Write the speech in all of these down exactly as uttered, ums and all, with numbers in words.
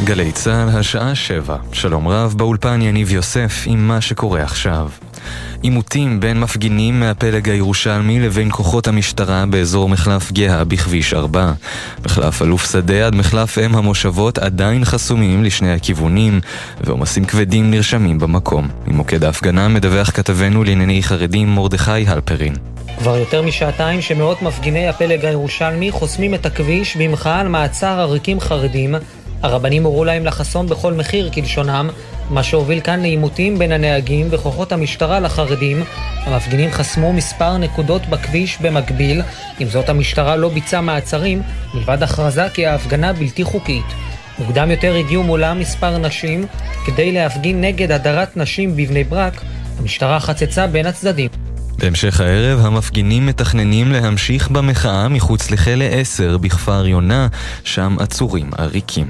גלי צהל, השעה שבע. שלום רב, באולפן יניב יוסף עם מה שקורה עכשיו. עימותים בין מפגינים מהפלג הירושלמי לבין כוחות המשטרה באזור מחלף גאה בכביש ארבע. מחלף אלוף שדה עד מחלף אם המושבות עדיין חסומים לשני הכיוונים, ועומסים כבדים נרשמים במקום. ממוקד ההפגנה מדווח כתבנו לענייני חרדים מרדכי הלפרין. כבר יותר משעתיים שמאות מפגיני הפלג הירושלמי חוסמים את הכביש במחאה על מעצר עריקים חרדים. הרבנים הורו להם לחסום בכל מחיר כלשונם, מה שהוביל כאן לעימותים בין הנהגים וכוחות המשטרה לחרדים. המפגינים חסמו מספר נקודות בכביש במקביל, עם זאת המשטרה לא ביצעה מעצרים, מלבד הכרזה כי ההפגנה בלתי חוקית. מוקדם יותר הגיעו מולם מספר נשים כדי להפגין נגד הדרת נשים בבני ברק. המשטרה חצצה בין הצדדים. בהמשך הערב המפגינים מתכננים להמשיך במחאה מחוץ לכלא עשר בכפר יונה, שם עצורים עריקים.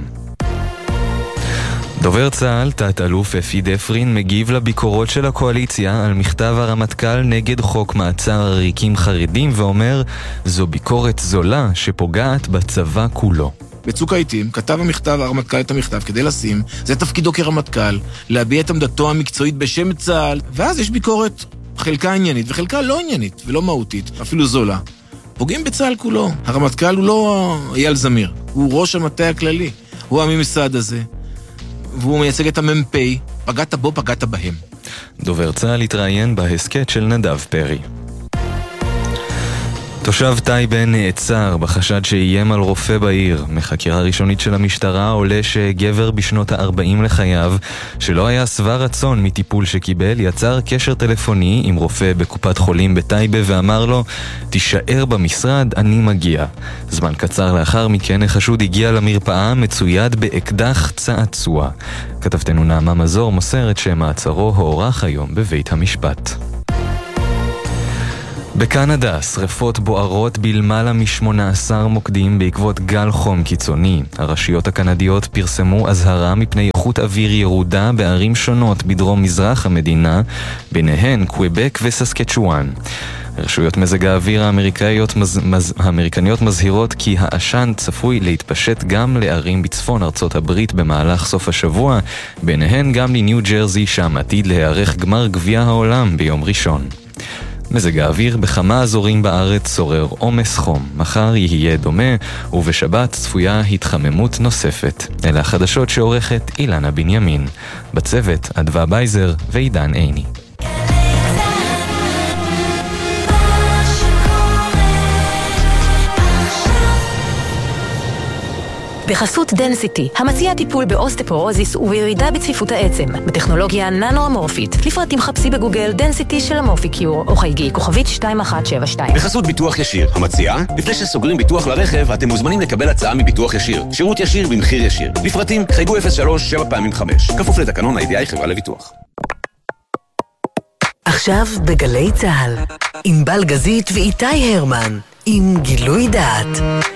דובר צה"ל, תת-אלוף אפי דפרין, מגיב לביקורות של הקואליציה על מכתב הרמטכ"ל נגד חוק מעצר עריקים חרדים ואומר, זו ביקורת זולה שפוגעת בצבא כולו. בצוק העיתים כתב המכתב הרמטכ"ל את המכתב כדי לשים, זה תפקידו כרמטכ"ל, להביע את עמדתו המקצועית בשם צה"ל, ואז יש ביקורת חלקה עניינית וחלקה לא עניינית ולא מהותית, אפילו זולה. פוגעים בצה"ל כולו. הרמטכ"ל הוא לא אייל זמיר, הוא ראש המטה הכללי, הוא הממסד הזה, והוא מייצג את המ"פ, פגעת בו, פגעת בהם. דובר צה"ל התראיין בהסקט של נדב פרי. תושב טייבה נעצר בחשד שאיים על רופא בעיר. מחקירה ראשונית של המשטרה עולה שגבר בשנות ה-ארבעים לחייו, שלא היה שבע רצון מטיפול שקיבל, יצר קשר טלפוני עם רופא בקופת חולים בטייבה ואמר לו, תישאר במשרד, אני מגיע. זמן קצר לאחר מכן החשוד הגיע למרפאה מצויד באקדח צעצוע. כתבתנו נעמה מזור מוסרת שמעצרו הוארך היום בבית המשפט. בקנדה, שריפות בוערות בלמעלה מ-שמונה עשר מוקדים בעקבות גל חום קיצוני. הרשויות הקנדיות פרסמו אזהרה מפני איכות אוויר ירודה בערים שונות בדרום מזרח המדינה, ביניהן קוויבק וססקצ'ואן. רשויות מזג האוויר האמריקאיות מז... מז... האמריקניות מזהירות כי העשן צפוי להתפשט גם לערים בצפון ארצות הברית במהלך סוף השבוע, ביניהן גם לניו ג'רזי שם עתיד להיערך גמר גביע העולם ביום ראשון. מזג האוויר בכמה אזורים בארץ שורר עומס חום. מחר יהיה דומה, ובשבת צפויה התחממות נוספת. אלה החדשות שעורכת אילנה בנימין. בצוות אדווה בייזר ועידן עיני. בחסות דנסיטי, המציע טיפול באוסטפורוזיס ובירידה בצפיפות העצם, בטכנולוגיה ננו-אמורפית. לפרטים חפשי בגוגל דנסיטי של אמורפיקיור, או חייגי כוכבית שתיים אחת שבע שתיים. בחסות ביטוח ישיר, המציע, לפני שסוגרים ביטוח לרכב, אתם מוזמנים לקבל הצעה מביטוח ישיר. שירות ישיר במחיר ישיר. לפרטים חייגו אפס שלוש שבע פעמים חמש. כפוף לתקנון ה-איי די איי חברה לביטוח. עכשיו בגלי צהל, עם בלגזית ואיתי הרמן, עם גילוי דעת.